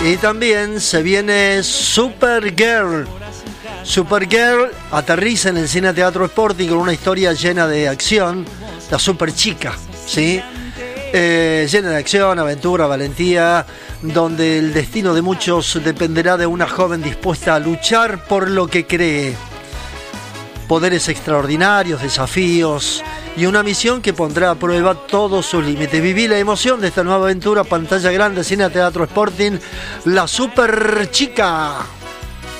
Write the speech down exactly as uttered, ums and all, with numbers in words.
Y también se viene Supergirl. Supergirl aterriza en el Cine Teatro Sporting con una historia llena de acción, la super chica, ¿sí? Eh, llena de acción, aventura, valentía, donde el destino de muchos dependerá de una joven dispuesta a luchar por lo que cree. Poderes extraordinarios, desafíos y una misión que pondrá a prueba todos sus límites. Viví la emoción de esta nueva aventura, pantalla grande, Cine Teatro Sporting, la super chica.